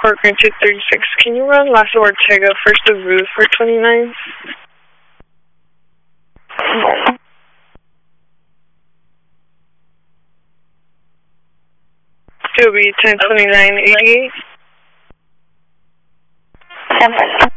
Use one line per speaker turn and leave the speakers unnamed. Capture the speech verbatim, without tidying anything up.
Court granted thirty-six. Can you run Lasso Ortega first of Ruth for twenty-nine? It'll be ten twenty-nine eighty-eight.
ten percent.